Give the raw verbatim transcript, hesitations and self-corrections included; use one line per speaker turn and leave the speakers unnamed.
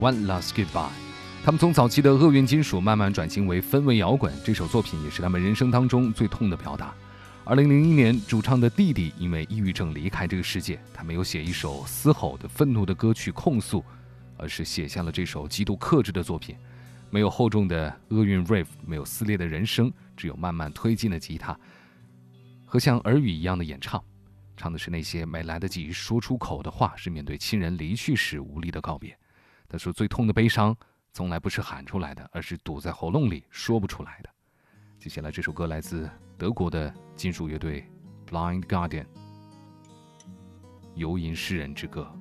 One Last Goodbye。他们从早期的厄运金属慢慢转型为氛围摇滚，这首作品也是他们人生当中最痛的表达。二零零一年，主唱的弟弟因为抑郁症离开这个世界，他没有写一首嘶吼的愤怒的歌曲控诉，而是写下了这首极度克制的作品。没有厚重的厄运 riff， 没有撕裂的人声，只有慢慢推进的吉他和像耳语一样的演唱，唱的是那些没来得及说出口的话，是面对亲人离去时无力的告别。他说最痛的悲伤从来不是喊出来的，而是堵在喉咙里说不出来的。接下来这首歌来自德国的金属乐队 Blind Guardian， 游吟诗人之歌。